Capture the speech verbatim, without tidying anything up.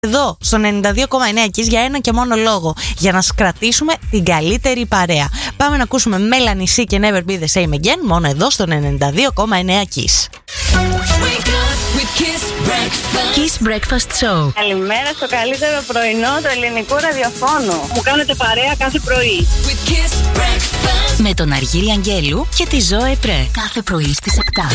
εδώ στο ενενήντα δύο κόμμα εννέα Kiss για ένα και μόνο λόγο. Για να σας κρατήσουμε την καλύτερη παρέα. Πάμε να ακούσουμε Melanie C και Never Be The Same Again μόνο εδώ στο ενενήντα δύο κόμμα εννέα Kiss. Kiss Breakfast Show. Καλημέρα στο καλύτερο πρωινό του ελληνικού ραδιοφώνου. Μου κάνετε παρέα κάθε πρωί. Με τον Αργύρι Αγγέλου και τη Ζωέ Πρέ. Κάθε πρωί στις επτά.